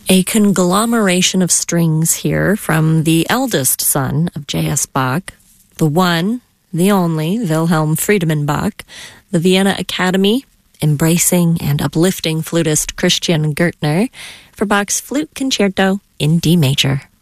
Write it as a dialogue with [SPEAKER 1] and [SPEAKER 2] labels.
[SPEAKER 1] A conglomeration of strings here from the eldest son of J.S. Bach, the one, the only, Wilhelm Friedemann Bach, the Vienna Academy, embracing and uplifting flutist Christian Gürtner, for Bach's Flute Concerto in D major.